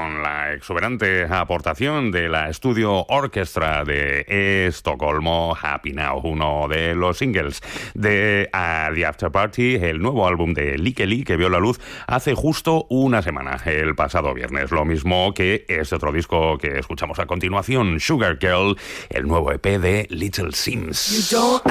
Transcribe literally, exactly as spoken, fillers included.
con la exuberante aportación de la Studio Orchestra de Estocolmo, Happy Now, uno de los singles de uh, The After Party, el nuevo álbum de Likely que vio la luz hace justo una semana, el pasado viernes. Lo mismo que este otro disco que escuchamos a continuación, Sugar Girl, el nuevo E P de Little Sims.